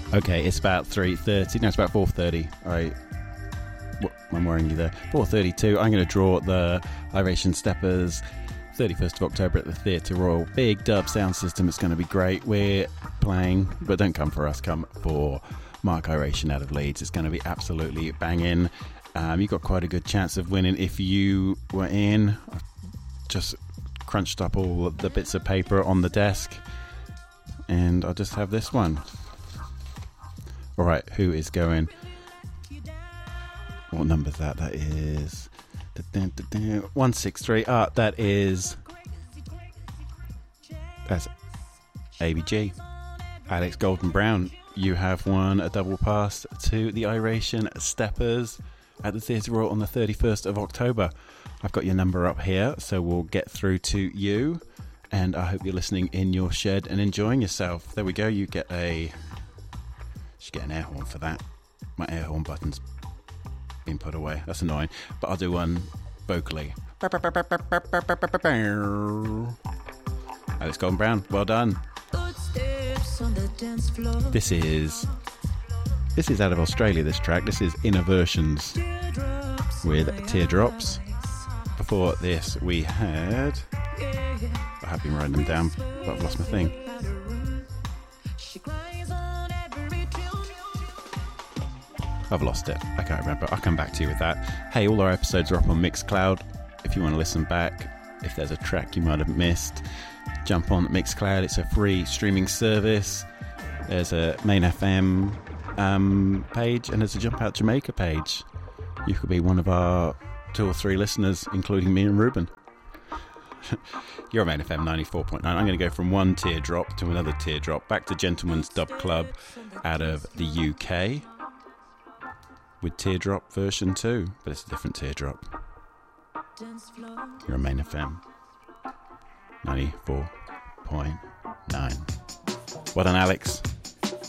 Okay, it's about 3:30. No, it's about 4:30. I'm wearing you there. 4:32. I'm going to draw the Iration Steppers 31st of October at the Theatre Royal. Big dub sound system. It's going to be great. We're playing, but don't come for us. Come for Mark Iration out of Leeds. It's going to be absolutely banging. You've got quite a good chance of winning if you were in. I've just crunched up all the bits of paper on the desk, and I'll just have this one. All right, who is going? What number is that? That is 163. That's ABG. Alex Golden Brown. You have won a double pass to the Iration Steppers at the Theatre Royal on the 31st of October. I've got your number up here, so we'll get through to you. And I hope you're listening in your shed and enjoying yourself. There we go. You get an air horn for that. My air horn button's been put away. That's annoying. But I'll do one vocally. Alex Golden Brown, well done. This is out of Australia, this track. This is Inner Versions with Teardrops. Before this we had, I have been writing them down, but I've lost my thing. I've lost it. I can't remember. I'll come back to you with that. Hey, all our episodes are up on Mixcloud. If you want to listen back, if there's a track you might have missed, jump on Mixcloud. It's a free streaming service. There's a Main FM page, and there's a Jump Out Jamaica page. You could be one of our 2 or 3 listeners, including me and Ruben. You're Main FM 94.9. I'm going to go from one teardrop to another teardrop, back to Gentleman's Dub Club out of the UK with Teardrop version 2, but it's a different teardrop. You're Main FM 94.9. Well done, Alex.